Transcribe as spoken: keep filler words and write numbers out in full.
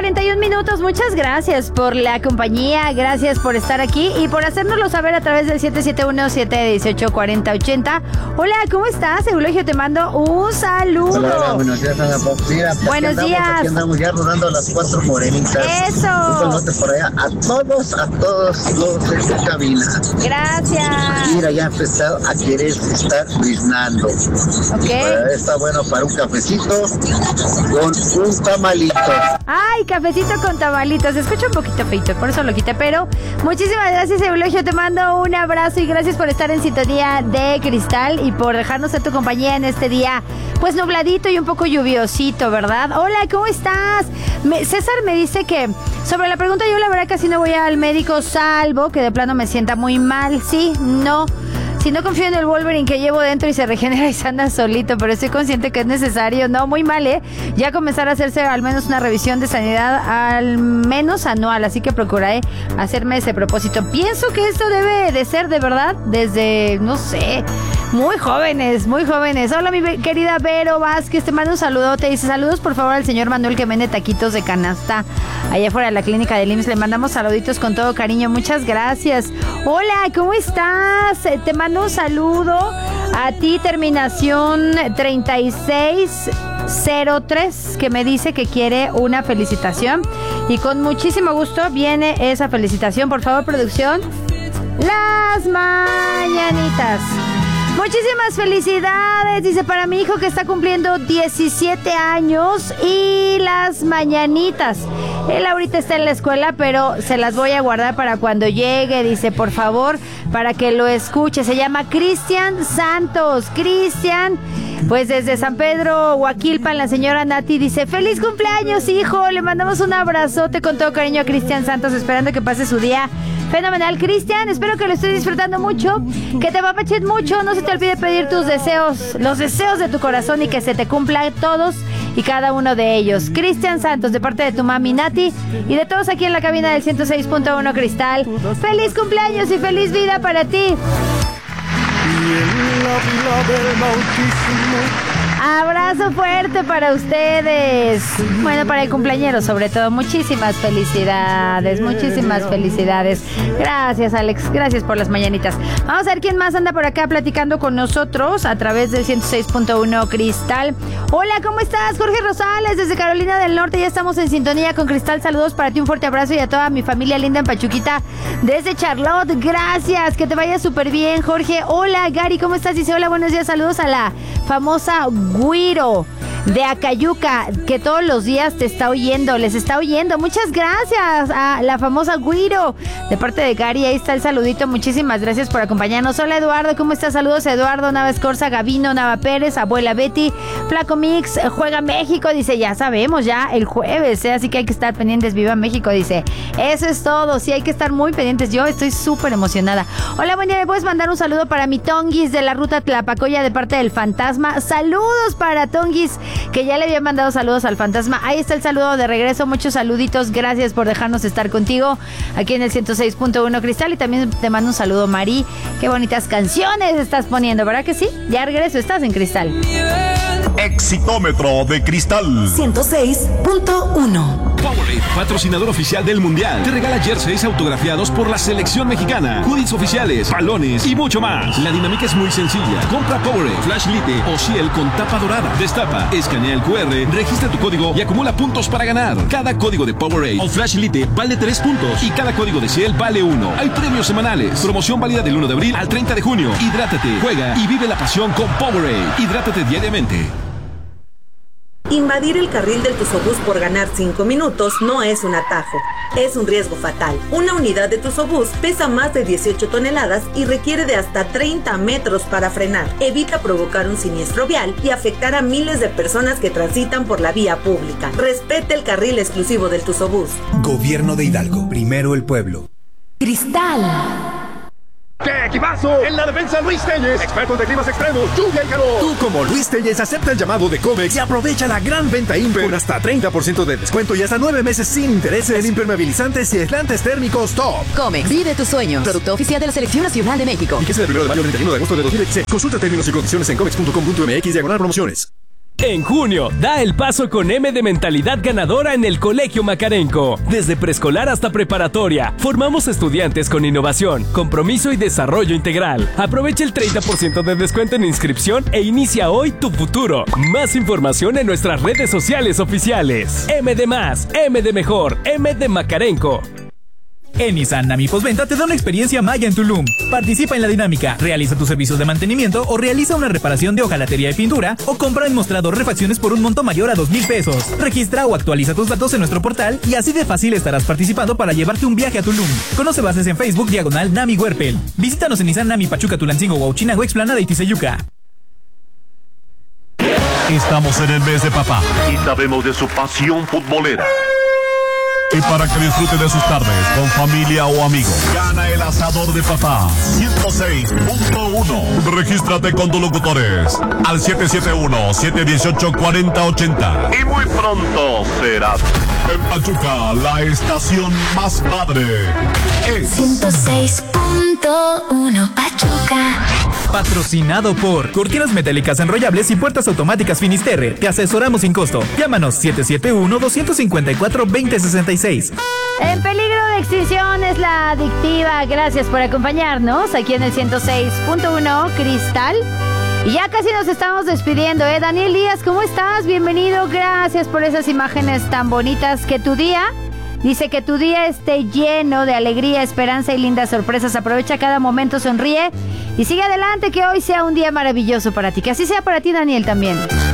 cuarenta y un minutos. Muchas gracias por la compañía, gracias por estar aquí y por hacérnoslo saber a través del siete siete uno, siete uno ocho, cuatro cero ocho cero. Hola, ¿cómo estás? Eulogio, te mando un saludo. Hola, hola, buenos días, Ana Pop. Mira, aquí buenos andamos, días. Aquí andamos ya rodando las cuatro morenitas. Eso. Un saludo por allá a todos, a todos, todos en esta cabina. Gracias. Mira, ya ha empezado a querer estar briznando. Ok. Para, está bueno para un cafecito con un tamalito. Ay, cafecito con tamalitos. Se escucha un poquito feito, por eso lo quité, pero muchísimas gracias, Eulogio. Te mando un abrazo y gracias por estar en sintonía de Cristal y por dejarnos en tu compañía en este día, pues nubladito y un poco lluviosito, ¿verdad? Hola, ¿cómo estás? Me, César me dice que sobre la pregunta, yo la verdad casi no voy al médico, salvo que de plano me sienta muy mal. Sí, no. Si no confío en el Wolverine que llevo dentro y se regenera y sana solito, pero estoy consciente que es necesario, no, muy mal, ¿eh? Ya comenzar a hacerse al menos una revisión de sanidad, al menos anual, así que procuraré hacerme ese propósito. Pienso que esto debe de ser de verdad desde, no sé, muy jóvenes, muy jóvenes. Hola, mi querida Vero Vázquez, te mando un saludo, te dice saludos por favor al señor Manuel que vende taquitos de canasta allá fuera de la clínica del I M S S. Le mandamos saluditos con todo cariño, muchas gracias. Hola, ¿cómo estás? Te mando un saludo a ti, terminación treinta y seis cero tres, que me dice que quiere una felicitación y con muchísimo gusto viene esa felicitación. Por favor, producción, las mañanitas. Muchísimas felicidades, dice, para mi hijo que está cumpliendo diecisiete años y las mañanitas. Él ahorita está en la escuela, pero se las voy a guardar para cuando llegue, dice, por favor, para que lo escuche. Se llama Cristian Santos. Cristian, pues desde San Pedro, Huaquilpan, la señora Nati dice, feliz cumpleaños, hijo. Le mandamos un abrazote con todo cariño a Cristian Santos, esperando que pase su día fenomenal. Cristian, espero que lo estés disfrutando mucho, que te papaches mucho, no se te olvide pedir tus deseos, los deseos de tu corazón y que se te cumplan todos y cada uno de ellos. Cristian Santos, de parte de tu mami Nati y de todos aquí en la cabina del ciento seis punto uno Cristal, feliz cumpleaños y feliz vida para ti. Y en la pila del bautismo. Abrazo fuerte para ustedes. Bueno, para el cumpleañero sobre todo. Muchísimas felicidades, muchísimas felicidades. Gracias, Alex, gracias por las mañanitas. Vamos a ver quién más anda por acá platicando con nosotros a través del ciento seis punto uno Cristal. Hola, ¿cómo estás? Jorge Rosales, desde Carolina del Norte. Ya estamos en sintonía con Cristal. Saludos para ti, un fuerte abrazo y a toda mi familia linda en Pachuquita desde Charlotte. Gracias, que te vaya súper bien, Jorge. Hola, Gary, ¿cómo estás? Dice, hola, buenos días, saludos a la famosa Guiro de Acayuca, que todos los días te está oyendo, les está oyendo. Muchas gracias a la famosa Guiro, de parte de Gary. Ahí está el saludito, muchísimas gracias por acompañarnos. Hola, Eduardo, ¿cómo estás? Saludos, Eduardo, Nava Escorza, Gavino, Nava Pérez, Abuela Betty, Flaco Mix, Juega México, dice, ya sabemos, ya el jueves, ¿eh? Así que hay que estar pendientes. Viva México, dice, eso es todo, sí, hay que estar muy pendientes. Yo estoy súper emocionada. Hola, buen día, ¿me puedes mandar un saludo para mi Tonguis de la ruta Tlapacoya de parte del Fantasma? Saludos para Tonguis, que ya le había mandado saludos al Fantasma. Ahí está el saludo de regreso, muchos saluditos, gracias por dejarnos estar contigo aquí en el ciento seis punto uno Cristal. Y también te mando un saludo, Mari, qué bonitas canciones estás poniendo, ¿verdad que sí? Ya regreso, estás en Cristal. Exitómetro de Cristal ciento seis punto uno. Powerade, patrocinador oficial del Mundial, te regala jerseys autografiados por la selección mexicana, hoodies oficiales, balones y mucho más. La dinámica es muy sencilla. Compra Powerade, Flash Lite o Ciel con tapa dorada. Destapa, escanea el cu erre, registra tu código y acumula puntos para ganar. Cada código de Powerade o Flash Lite vale tres puntos y cada código de Ciel vale uno. Hay premios semanales. Promoción válida del uno de abril al treinta de junio. Hidrátate, juega y vive la pasión con Powerade. Hidrátate diariamente. Invadir el carril del Tusobús por ganar cinco minutos no es un atajo, es un riesgo fatal. Una unidad de Tusobús pesa más de dieciocho toneladas y requiere de hasta treinta metros para frenar. Evita provocar un siniestro vial y afectar a miles de personas que transitan por la vía pública. Respete el carril exclusivo del Tusobús. Gobierno de Hidalgo, primero el pueblo. Cristal. ¡Qué equipazo! En la defensa, Luis Telles, expertos de climas extremos, lluvia y calor. Tú, como Luis Telles, acepta el llamado de Comex y aprovecha la gran venta Imper con hasta treinta por ciento de descuento y hasta nueve meses sin intereses en impermeabilizantes y aislantes térmicos top. Comex, vive tus sueños. Producto oficial de la Selección Nacional de México. Y que es el primero de mayo al treinta y uno de agosto de dos mil dieciséis. Consulta términos y condiciones en comex punto com punto m x diagonal promociones. En junio, da el paso con M de mentalidad ganadora en el Colegio Macarenco. Desde preescolar hasta preparatoria, formamos estudiantes con innovación, compromiso y desarrollo integral. Aprovecha el treinta por ciento de descuento en inscripción e inicia hoy tu futuro. Más información en nuestras redes sociales oficiales. M de más, M de mejor, M de Macarenco. En Nissan Nami Postventa te da una experiencia Maya en Tulum. Participa en la dinámica, realiza tus servicios de mantenimiento o realiza una reparación de hojalatería y pintura o compra en mostrador refacciones por un monto mayor a dos mil pesos. Registra o actualiza tus datos en nuestro portal y así de fácil estarás participando para llevarte un viaje a Tulum. Conoce bases en Facebook diagonal Nami Huerpel. Visítanos en Nissan Nami Pachuca, Tulancingo, Huauchinango, Explanada y Tizayuca. Estamos en el mes de papá y sabemos de su pasión futbolera. Y para que disfrute de sus tardes con familia o amigos, gana el asador de papá ciento seis punto uno. Regístrate con tus locutores al siete siete uno, siete uno ocho, cuatro cero ocho cero. Y muy pronto será en Pachuca la estación más padre. Es ciento seis punto uno Pachuca. Patrocinado por Cortinas Metálicas Enrollables y Puertas Automáticas Finisterre. Te asesoramos sin costo. Llámanos siete siete uno, dos cinco cuatro, dos cero seis seis. En peligro de extinción es la adictiva. Gracias por acompañarnos aquí en el ciento seis punto uno Cristal. Y ya casi nos estamos despidiendo, ¿eh? Daniel Díaz, ¿cómo estás? Bienvenido. Gracias por esas imágenes tan bonitas. Que tu día... Dice que tu día esté lleno de alegría, esperanza y lindas sorpresas. Aprovecha cada momento, sonríe y sigue adelante, que hoy sea un día maravilloso para ti. Que así sea para ti, Daniel, también.